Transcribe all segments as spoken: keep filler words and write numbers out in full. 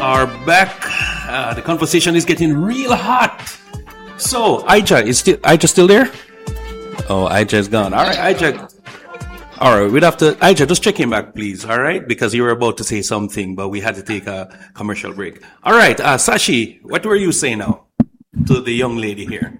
are back. Uh, the conversation is getting real hot. So, Aija, is still Aija still there? Oh, Aija's gone. All right, Aija. All right, we'd have to, Aija, just check him back, please. All right, because you were about to say something, but we had to take a commercial break. All right, uh, Sashi, what were you saying now to the young lady here?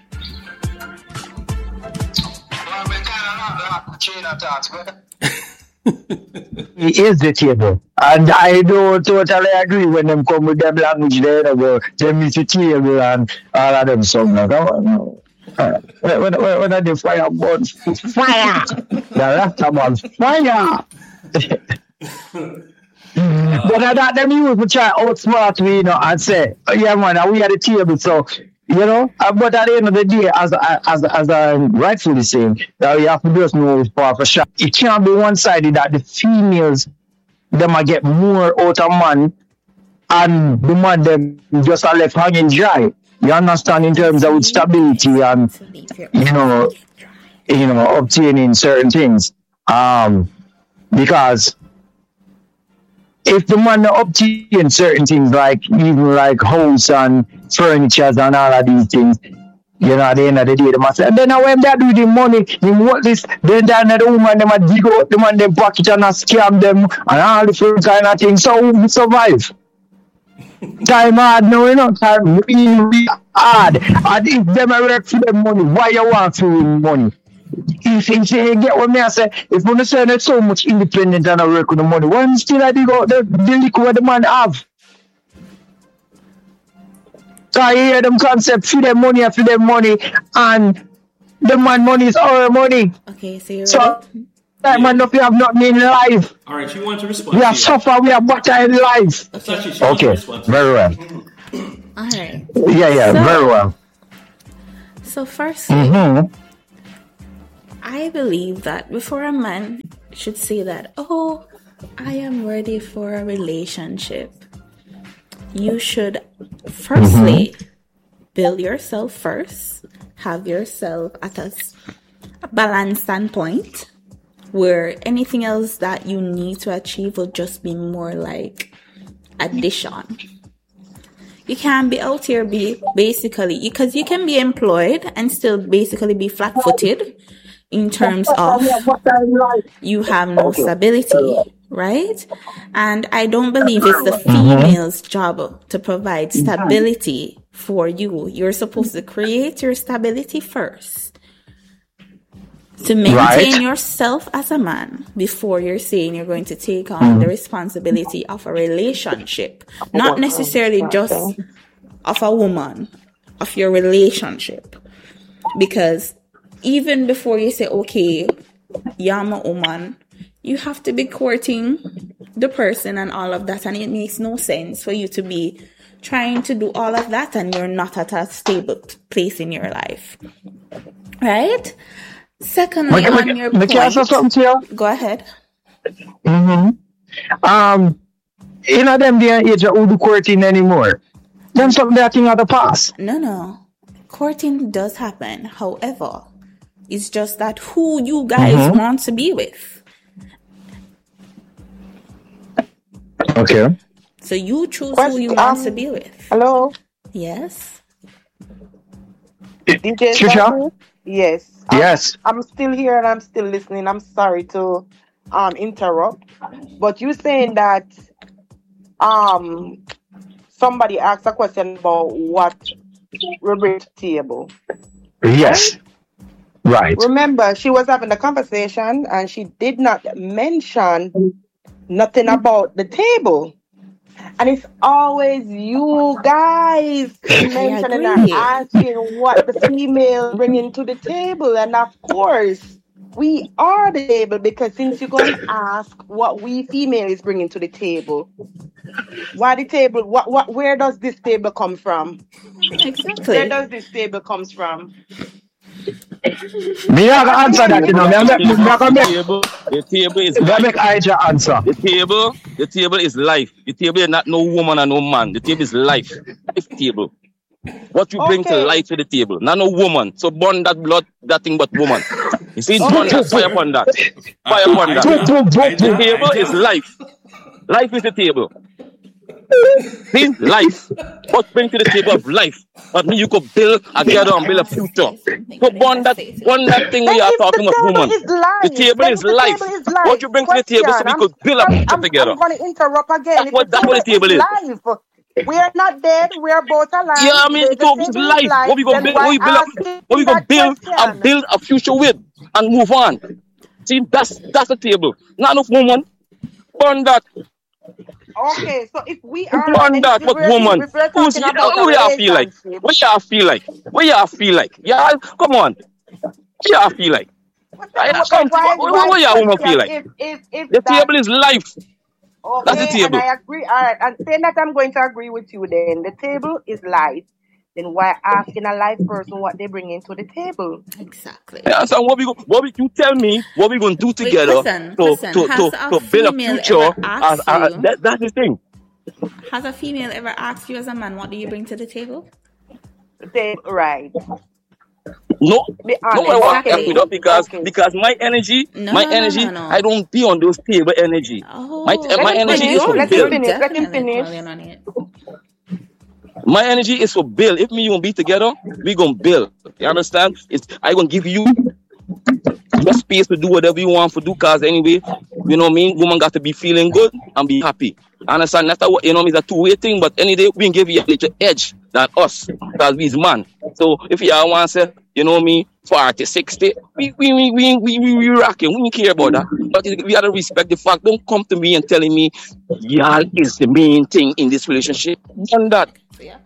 He is the table. And I don't totally agree when them come with them language there about them is the table and all of them something. Like, oh, no. Uh, when, when, when when the fire burn, fire! The rasta man, fire! But I thought them youth would try outsmart me, you know, and say, oh, yeah, man, we are the table, so, you know, uh, but at the end of the day, as as as I'm rightfully saying, that you have to just know it's power for sure. It can't be one-sided that the females, them might get more out of man, and the man, them just are left hanging dry. You understand, in terms of stability and, you know, you know, obtaining certain things. Um, because if the man obtain certain things like even like house and furniture and all of these things, you know, at the end of the day, the man say, and then when they do the money, you want this, then down the woman, them a dig out the man, them pocket and a scam them and all the different kind of things. So who will survive? Time hard now, you know, time really, really hard. And if them a work for them money, why you want for money? If you say, you get what me I say, if you say not so much independent and I work with the money, why you still I dig out the, the liquor the man have? So you hear them concept, for them money, for them money, and the man money is our money. Okay, so you're so, ready? That man, if you have nothing in life. All right, you want to respond? We have suffer, we have better in life. Okay, okay. Very well. All right. Yeah, yeah, so, very well. So firstly, mm-hmm. I believe that before a man should say that, oh, I am ready for a relationship, you should firstly mm-hmm. build yourself first, have yourself at a, a balanced standpoint, where anything else that you need to achieve will just be more like addition. You can't be out here be basically, because you can be employed and still basically be flat-footed in terms of you have no stability, right? And I don't believe it's the female's job to provide stability for you. You're supposed to create your stability first, to maintain right. yourself as a man before you're saying you're going to take on mm. the responsibility of a relationship. Not necessarily just of a woman, of your relationship. Because even before you say, okay, yeah, I'm a woman, you have to be courting the person and all of that. And it makes no sense for you to be trying to do all of that and you're not at a stable place in your life. Right? Secondly, okay, on okay, your point, point, something to you? Go ahead. Mm-hmm. Um, you know them day and age who do courting anymore. Them something that thing of the past. No, no. Courting does happen. However, it's just that who you guys mm-hmm. want to be with. Okay. So you choose Question, who you want um, to be with. Hello? Yes. D J Trisha? Yes. Yes. I'm, I'm still here and I'm still listening. I'm sorry to um interrupt. But you saying that um somebody asked a question about what we bring to the table. Yes. Right? right. Remember, she was having a conversation and she did not mention nothing about the table. And it's always you guys mentioning and asking what the female bringing to the table. And of course, we are the table, because since you're going to ask what we female is bringing to the table, why the table? What? What? Where does this table come from? Exactly. Where does this table comes from? Me have to answer that, you know. Me have to make, the table is life. Make Aija answer. The table, the table is life. The table is not no woman and no man. The table is life. Life table. What you bring Okay. to life to the table, not no woman. So burn that blood, that thing but woman. You see, burn that, fire upon that. Fire upon that. The table is life. Life is the table. See, life. What bring to the table of life? But me, you could build together and build a future. So one that one that thing Then we are if the talking of table woman. is The life, table then is if the life. table is What life, you bring to the table so question, we I'm, could build a I'm, future I'm, together. I'm going to interrupt again. That's If the what that's what the table table is is. life, we are not dead, we are both Yeah, alive, I mean, the, it the is table is life. What life, we gonna then build? What why we build? A, what we asking gonna that build and question? build a future with and move on. See, that's that's the table. Not enough woman. Burn that. Okay, so if we are alive, Burn then if that. What we're, if woman? we're Who's talking yeah, about a what y'all feel like? relationship, What y'all feel like? What y'all feel like? Yeah, come on. What y'all feel like? what, I, I what, come. why, What, what, why what y'all woman feel question like? if, if, if The that, table is life. That's the okay, and table. I agree, all right, and saying that I'm going to agree with you then, the table is life, then why asking a live person what they bring into the table? Exactly. Yeah, so what we go, what we, you tell me what we gonna do Wait, together question, to question. to Has to, a to build a female future. ever As, asked uh, you? that, that's the thing. Has a female ever asked you as a man, what do you bring to the table? The table, right. No, Be no, I honest, want to Exactly. it up okay, because okay. because my energy, No, my no, no, energy, no, I no. don't be on those table energy. My Oh, my Let him but energy is finish, for you're let him you're build. finish, let him definitely finish. dwelling on it. My energy is for build. If me you gonna be together, we gonna build. You understand? It's I gonna give you your space to do whatever you want to do. Cause anyway, you know what I mean. Woman got to be feeling good and be happy. Understand? That's what you know. It's a two way thing. But any day we can give you a little edge than us, cause we's man. So if you want to say, you know me, forty, sixty, we we we we we we, we rocking. We don't care about that. But we gotta respect the fact. Don't come to me and telling me y'all is the main thing in this relationship. Run that. Yeah.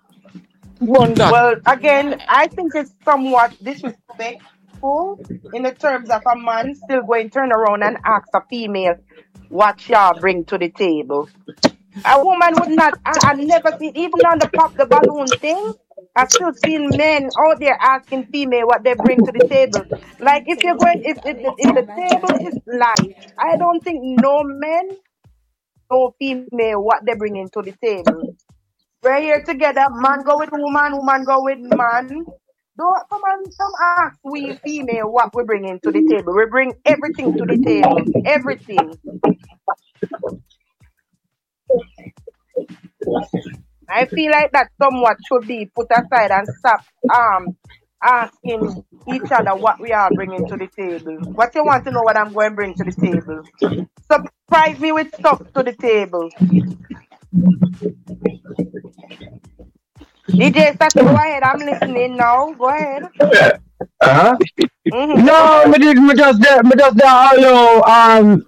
Run that. Well, again, Yeah. I think it's somewhat disrespectful in the terms of a man still going turn around and ask a female what y'all bring to the table. A woman would not, I, I never seen, even on the pop the balloon thing, I've still seen men out there asking female what they bring to the table. Like if you're going, if, if, if the table is life, I don't think no men, no female what they bring into the table. We're here together. Man go with woman, woman go with man. Don't come and some ask we female what we bring into the table. We bring everything to the table. Everything. I feel like that somewhat should be put aside and stop um asking each other what we are bringing to the table. What you want to know what I'm going to bring to the table? Surprise me with stuff to the table. D J Sati, go ahead. I'm listening now. Go ahead. Uh-huh. Mm-hmm. No, me, did- me just there, me just there, you know, um,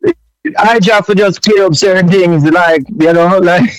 I just to just clear up certain things, like, you know, like,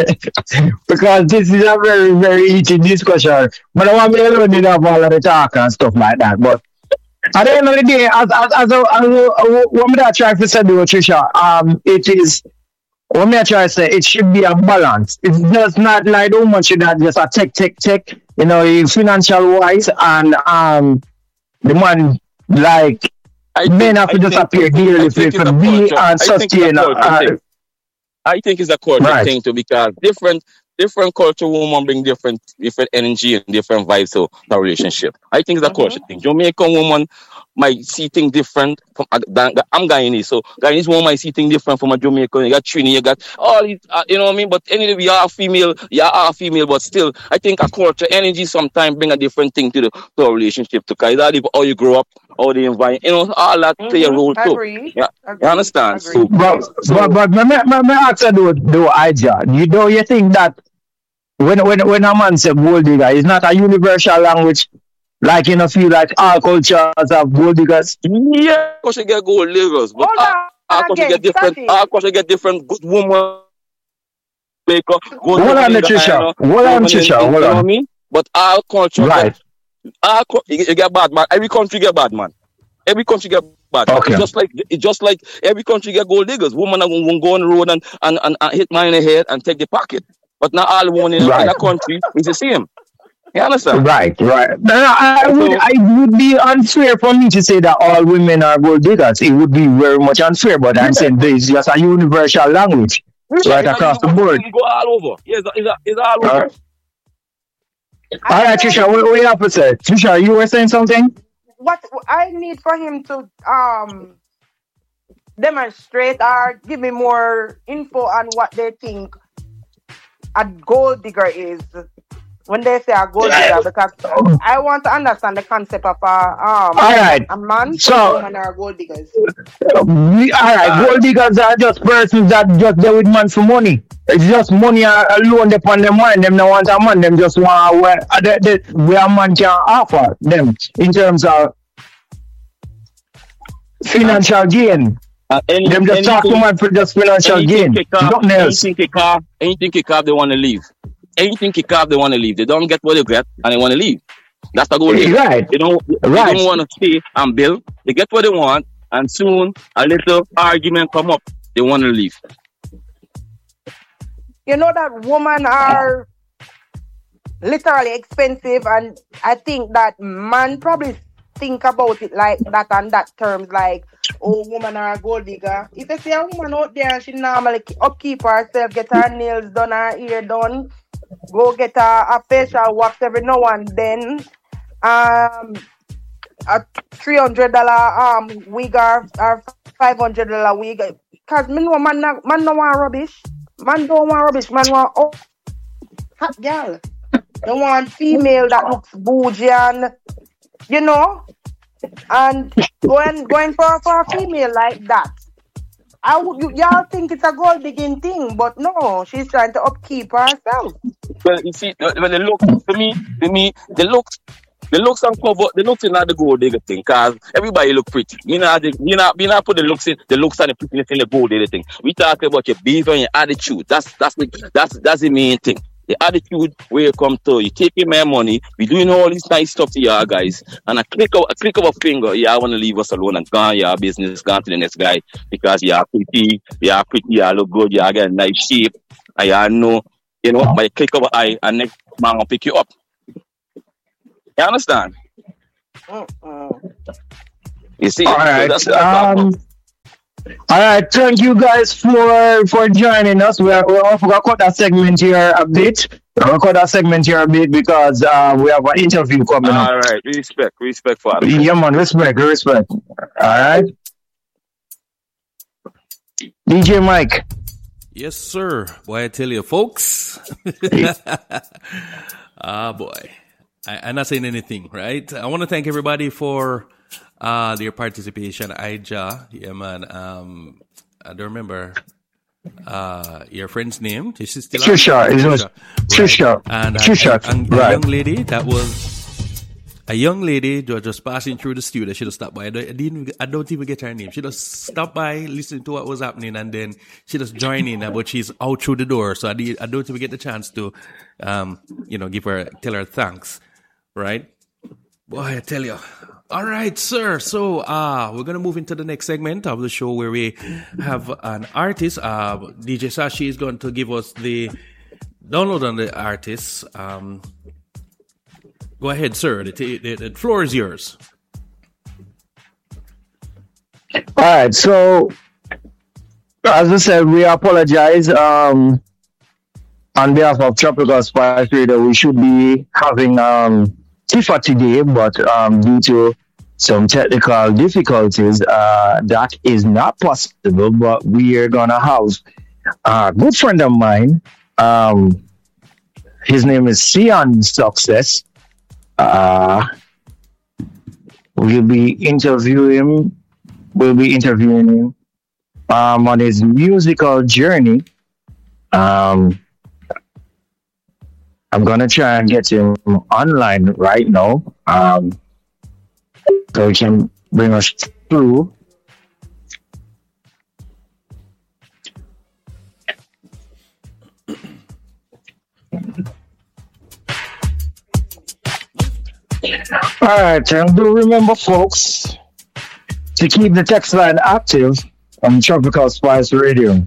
because this is a very, very heated discussion. But I want me alone to have all of the talk and stuff like that. But at the end of the day, as as as, a, as a, a, what me I try to say to Trisha, um, it is what me I try to say. It should be a balance. It's just not like how much should that just a tech, tech, tech. You know, financial wise, and um, the man like I men think have I to just think appear I dearly for think it's for a be culture. and I think it's a sustain. culture Uh, thing. I think it's a culture right. thing too because different different culture women bring different different energy and different vibes to the relationship. I think it's a culture Mm-hmm. thing. Jamaican woman might see things different from uh, than, I'm Guyanese, so Guyanese woman might see things different from a Jamaican. You got Trini, you got all these, uh, you know what I mean. But anyway, we are female, you are female, but still, I think a culture energy sometimes bring a different thing to the to a relationship too. Cause it's all about how you grow up, how they invite, you know, all that play a role Mm-hmm. too. Agree. Yeah, you Agree. understand? So, Agree. But so but but me me me me ask you do do idea. You do you think that when when when a man say gold digger, it's not a universal language? Like you know, feel like all cultures have gold diggers. yeah, of course you get gold levels, but Hold uh, of on course you again, get different. Sati. Of course you get different good woman maker, good Hold woman on, in Trisha. Guyana, Hold good on, woman in, Trisha. in Hold you know what I on. mean. But our culture get Right. our cul- you you get bad man. Every country get bad man. Every country get bad man. It's Okay. just like it's just like every country get gold diggers. Woman are going to go on the road and, and, and, and hit man in the head and take the pocket. But not all women in, a- in Right. a country is the same. You understand? Right, right. No, no, I would, So I would be unfair for me to say that all women are gold diggers. It would be very much unfair. But I'm yeah, saying this is just a universal language yeah, right it's a across the universal board. thing. It go all over. Yeah, it's, a, it's, a, it's all All over. right, I all right, think Trisha. What, what you have to say? Trisha, you were saying something? what I need for him to um demonstrate or give me more info on what they think a gold digger is when they say a gold digger, because I want to understand the concept of a um All right. a man, So- a woman, or gold diggers. We, all right, gold diggers are just persons that just deal with man for money. It's just money uh, alone upon them mind. Them don't want a man. Them just want where uh, the, the, where a man can offer them in terms of financial gain. Uh, any, Them just talk to anything, man for just financial anything gain. kick off, Nothing else. anything kick off, anything kick off, they want to leave. Anything kick off, they want to leave. They don't get what they get, and they want to leave. That's the goal. Right. They don't. They Right. don't want to stay and build. They get what they want, and soon a little argument come up. They want to leave. You know that women are literally expensive, and I think that man probably think about it like that and that terms, like, oh, woman are a gold digger. If you see a woman out there and she normally upkeep herself, get her nails done, her hair done, go get a, a facial wax every now and then, um, a three hundred dollar um wig or, or five hundred dollar wig. Cause me know man, not, man don't want rubbish. Man don't want rubbish. Man want oh, hot girl. They want female that looks bougie and you know, and going going for for a female like that. I would you, y'all think it's a gold digging thing, but no, she's trying to upkeep herself. Well, you see, uh, when the look for me, for me, the looks, the looks and cover, the looks is not the gold digger thing, cause everybody look pretty. You know, you know, you know, put the looks in, the looks and the prettiness in the gold digger thing. We talk about your behavior and your attitude. That's that's the that's that's the main thing. The attitude where you come to, you taking my money, we doing all this nice stuff to y'all guys, and a click of a click of a finger, y'all want to leave us alone and gone your business, gone to the next guy because y'all pretty, y'all pretty, y'all look good, y'all get a nice shape, and y'all know, you know, by a click of an eye, and next man will pick you up. You understand? Mm-mm. You see? All So right. that's what I'm talking Um, about. all right. Thank you guys for for joining us. We're we're gonna cut that segment here a bit. We're gonna cut that segment here a bit because uh, we have an interview coming up. All right, respect, respect, Father. Yeah, man. Respect, respect. All right. D J Mike. Yes, sir. Boy, I tell you, folks. Ah, boy. I, I'm not saying anything, right? I want to thank everybody for uh, their participation. Ija, yeah, man. Um, I don't remember uh, your friend's name. Is she still on? Trisha. It was Trisha. And a, Trisha. a, a, a Right. young lady that was a young lady that was just passing through the studio. She just stopped by. I don't, I didn't. I don't even get her name. She just stopped by, listening to what was happening, and then she just joined in. But she's out through the door, so I, did, I don't even get the chance to, um, you know, give her, tell her thanks, right? Boy, I tell you. All right, sir. So, uh, we're gonna move into the next segment of the show where we have an artist. Uh, D J Sashi is going to give us the download on the artist. Um, Go ahead, sir. The, t- the, the floor is yours. All right. So, as I said, we apologize. Um, on behalf of Tropical Spice Radio, we should be having um Tifa today, but um, due to some technical difficulties, uh, that is not possible. But we are gonna have a good friend of mine. Um, his name is Sion Success. Uh, we'll be interviewing we'll be interviewing him um, on his musical journey. Um, I'm gonna try and get him online right now, um, so he can bring us through. All right, and do remember, folks, to keep the text line active on Tropical Spice Radio.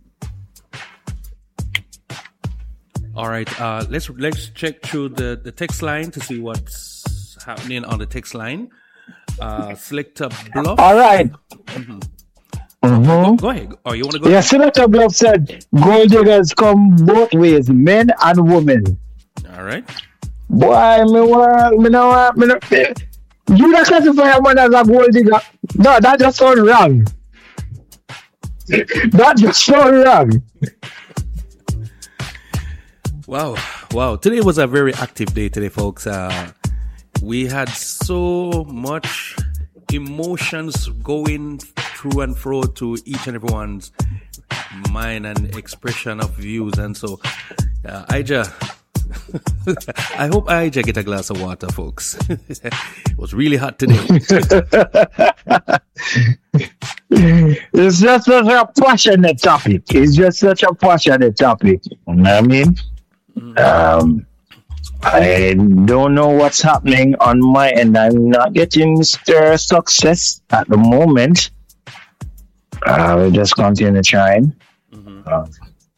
All right. Uh, let's let's check through the, the text line to see what's happening on the text line. Uh, select a bluff. All right. Mm-hmm. Go ahead. Oh, you want to go? Yeah, Senator Bluff said gold diggers come both ways, men and women. All right. Boy, me want, me know, want- me know. You don't classify a man as a gold digger. No, that just sounds wrong. That just sounds wrong. Wow, wow. Today was a very active day today, folks. Uh, we had so much emotions going through and fro to each and everyone's mind and expression of views. And so, uh, Ija, I hope Ija get a glass of water, folks. It was really hot today. It's just such a passionate topic. It's just such a passionate topic. You know what I mean? Um, I don't know what's happening on my end. I'm not getting Mister Success at the moment. I will just continue trying. Mm-hmm. Um,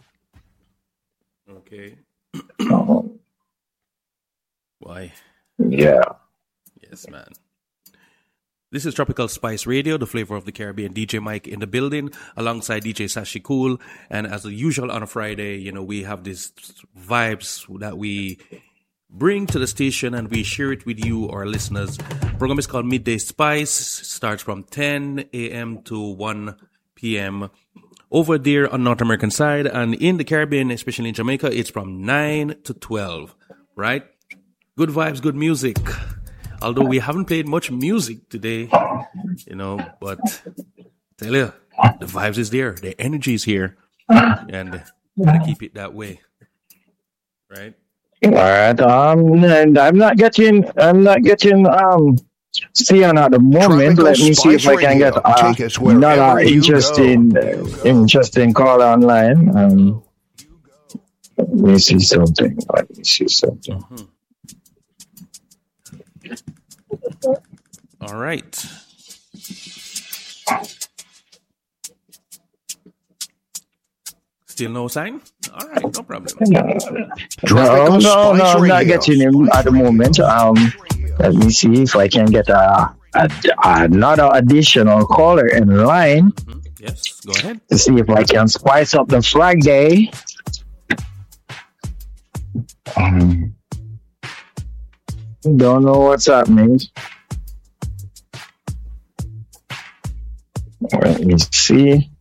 Okay. oh, Why? yeah. Yes, man. This is Tropical Spice Radio, the flavor of the Caribbean. D J Mike in the building, alongside D J Sashi Cool. And as usual on a Friday, you know, we have these vibes that we bring to the station and we share it with you, our listeners. The program is called Midday Spice. Starts from ten a.m. to one p.m. over there on North American side. And in the Caribbean, especially in Jamaica, it's from nine to twelve, right? Good vibes, good music. Although we haven't played much music today, you know, but tell you, the vibes is there, the energy is here, and gotta keep it that way, right? All right. Um, and I'm not getting. I'm not getting. Um, Sion at the moment. Tropical Let me see if Spice I can get Radio. uh, Take us wherever another you interesting, go. uh, interesting call online. Um, let me see something. Let me see something. Mm-hmm. All right. Still no sign? All right, no problem. No, Tropical no, Spice no, I'm not Radio. getting him at the moment. Um, let me see if I can get a, a another additional caller in line Mm-hmm. Yes, go ahead. to see if I can spice up the flag day. Um, don't know what's happening. Let me see.